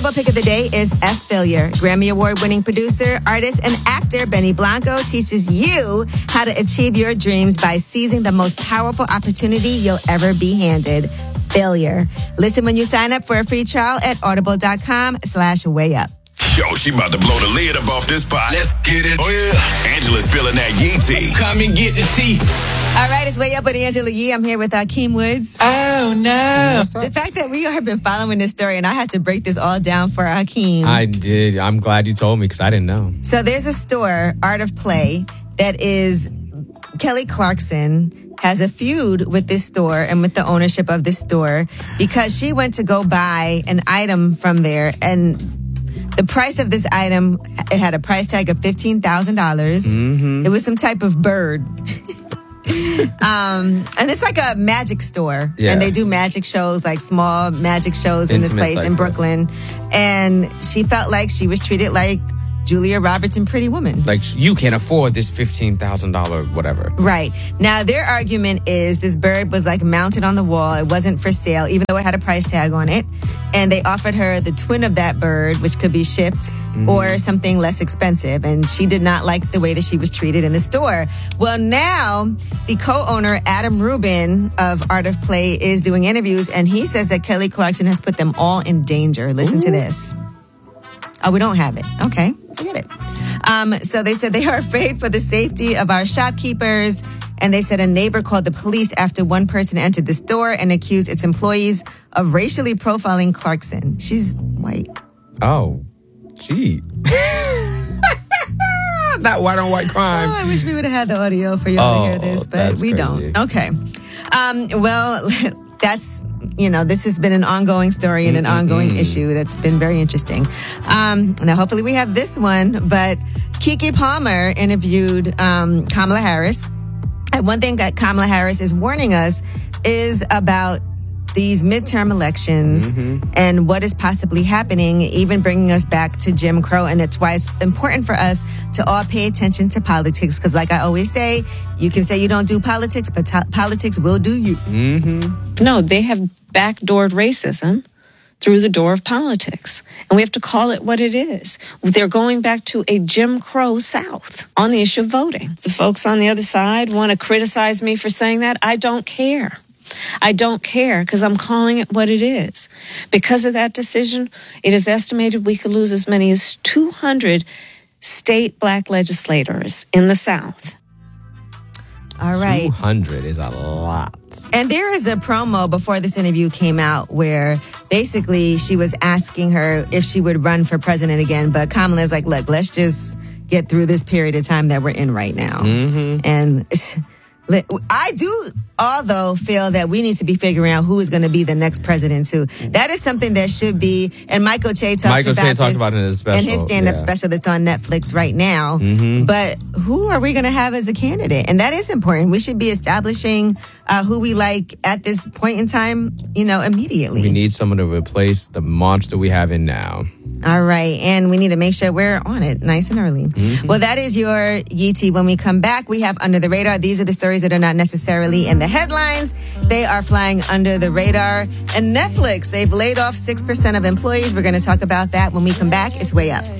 Audible pick of the day is F. Failure. Grammy Award-winning producer, artist, and actor Benny Blanco teaches you how to achieve your dreams by seizing the most powerful opportunity you'll ever be handed. Failure. Listen when you sign up for a free trial at audible.com/wayup. Yo, she about to blow the lid up off this pot. Let's get it. Oh, yeah. Angela's spilling that Yee tea. Come and get the tea. All right, it's Way Up with Angela Yee. I'm here with Akeem Woods. Oh, no. The fact that we have been following this story, and I had to break this all down for Akeem. I did. I'm glad you told me because I didn't know. So there's a store, Art of Play, that is Kelly Clarkson has a feud with this store and with the ownership of this store because she went to go buy an item from there, and the price of this item, it had a price tag of $15,000. Mm-hmm. It was some type of bird. And it's like a magic store. Yeah. And they do magic shows, like small magic shows in this place in Brooklyn. And she felt like she was treated like Julia Roberts in Pretty Woman. Like, you can't afford this $15,000 whatever. Right. Now, their argument is this bird was like mounted on the wall. It wasn't for sale, even though it had a price tag on it. And they offered her the twin of that bird, which could be shipped, or something less expensive. And she did not like the way that she was treated in the store. Well, now the co-owner, Adam Rubin of Art of Play, is doing interviews, and he says that Kelly Clarkson has put them all in danger. Listen to this. Oh, we don't have it. Okay, forget it. So they said they are afraid for the safety of our shopkeepers. And they said a neighbor called the police after one person entered the store and accused its employees of racially profiling Clarkson. She's white. Oh, gee. Not white on white crime. Oh, I wish we would have had the audio for y'all to hear this, but we don't. Okay. Well, that's... this has been an ongoing story and an ongoing issue that's been very interesting. Now, hopefully we have this one, but Keke Palmer interviewed Kamala Harris. And one thing that Kamala Harris is warning us is about these midterm elections and what is possibly happening, even bringing us back to Jim Crow. And it's why it's important for us to all pay attention to politics. Because like I always say, you can say you don't do politics, but politics will do you. No, they have backdoored racism through the door of politics. And we have to call it what it is. They're going back to a Jim Crow South on the issue of voting. The folks on the other side want to criticize me for saying that. I don't care. I don't care because I'm calling it what it is. Because of that decision, it is estimated we could lose as many as 200 state black legislators in the South. All right. 200 is a lot. And there is a promo before this interview came out where basically she was asking her if she would run for president again. But Kamala's like, look, let's just get through this period of time that we're in right now. And I do, although, feel that we need to be figuring out who is going to be the next president, too. That is something that should be, and Michael Che talks about it in his special. In his stand-up special that's on Netflix right now. But who are we going to have as a candidate? And that is important. We should be establishing who we like at this point in time, immediately. We need someone to replace the monster we have in now. All right. And we need to make sure we're on it nice and early. Well, that is your Yeetie. When we come back, we have Under the Radar. These are the stories that are not necessarily in the headlines. They are flying under the radar. And Netflix, they've laid off 6% of employees. We're going to talk about that when we come back. It's Way Up.